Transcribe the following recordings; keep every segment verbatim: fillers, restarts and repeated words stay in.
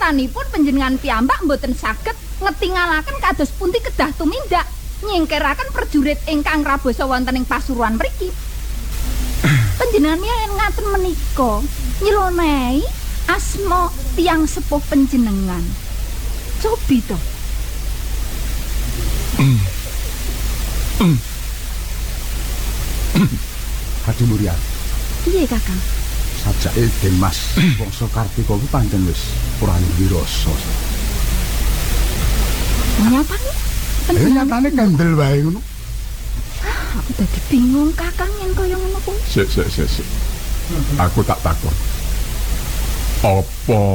putranipun panjenengan piyambak mboten saged ngetingalaken kados pundi kedah tumindak nyingkiraken prajurit ingkang rabasa wonten ing Pasuruan mriki. Panjenengan yen ngaten menika nyelonehi asma tiyang sepuh panjenengan. Cobi to. Hadi Muria. Piye Kakang? Sajake Demas Wangsa Kartika kuwi pancen wis ora nduwe rasa. Nyatane? Eh nyatane kandel wae ngono. Aku dadi bingung Kakang yen kaya ngono kuwi. Sik sik sik sik. Aku tak takon. Apa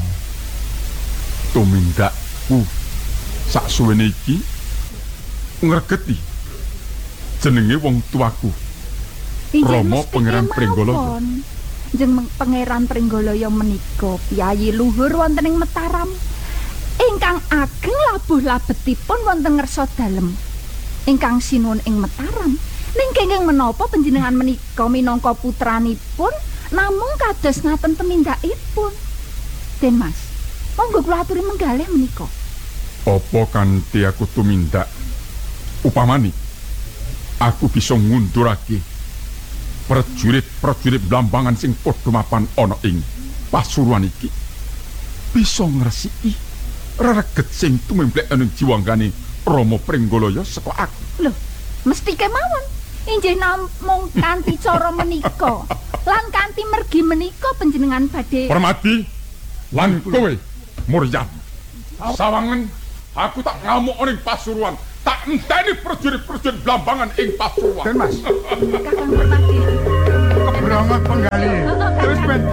tumindakku sak suwene iki ngregeti jenenge wong tuaku Rama Pangeran Pringgalaya. Jeneng Pangeran Pringgalaya menika piyayi luhur wonten ing Mataram ingkang ageng labuh labetipun wonten ngersa dalem ingkang sinuwun ing Mataram. Ning kenging menapa panjenengan menika minangka putranipun namung kados ngaten temindakipun. Den Mas, monggo kula aturi menggalih menika. Apa kanthi aku tumindak upamani aku bisa ngundurake prajurit-prajurit Blambangan sing padha mapan ana ing Pasuruan iki bisa ngresiki rereget sing tumemplek ing jiwanggane Rama Pringgalaya saka aku. Lho, mesti kemawon. Inggih namung kanthi cara menika. Lan kanthi mergi menika panjenengan badhe Permadi lan kowe Muryan. Sawangen aku tak ngamuk ning Pasuruan. Tak enteni prajurit-prajurit Blambangan ing Pasuruan. Den Mas. Kakang Permadi. Keberangan penggali. Terus ben